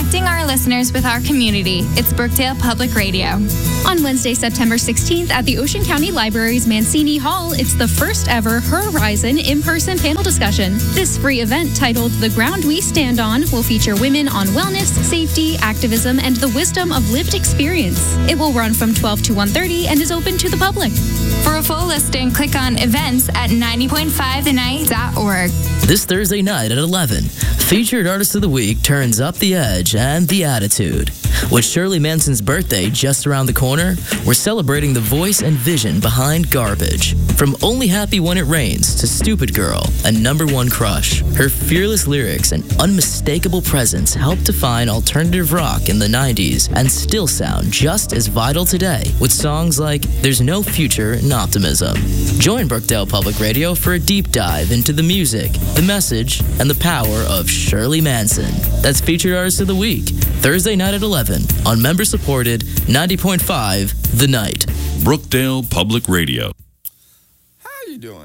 connecting our listeners with our community. It's Brookdale Public Radio. On Wednesday, September 16th at the Ocean County Library's Mancini Hall, it's the first ever Horizon in-person panel discussion. This free event titled The Ground We Stand On will feature women on wellness, safety, activism, and the wisdom of lived experience. It will run from 12 to 1:30 and is open to the public. For a full listing, click on events at 90.5thenight.org. This Thursday night at 11, Featured Artist of the Week turns up the edge and the attitude. With Shirley Manson's birthday just around the corner, we're celebrating the voice and vision behind Garbage. From Only Happy When It Rains to Stupid Girl and Number One Crush, her fearless lyrics and unmistakable presence helped define alternative rock in the 90s and still sound just as vital today with songs like There's No Future in Optimism. Join Brookdale Public Radio for a deep dive into the music, the message, and the power of Shirley Manson. That's Featured Artist of the Week, Thursday night at 11 on member-supported 90.5 The Night. Brookdale Public Radio. How you doing?